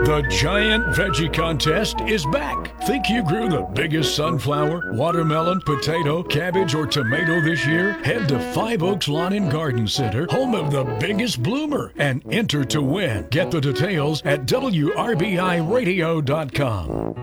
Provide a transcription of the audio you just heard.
The Giant Veggie Contest is back. Think you grew the biggest sunflower, watermelon, potato, cabbage, or tomato this year? Head to Five Oaks Lawn and Garden Center, home of the biggest bloomer, and enter to win. Get the details at WRBIRadio.com.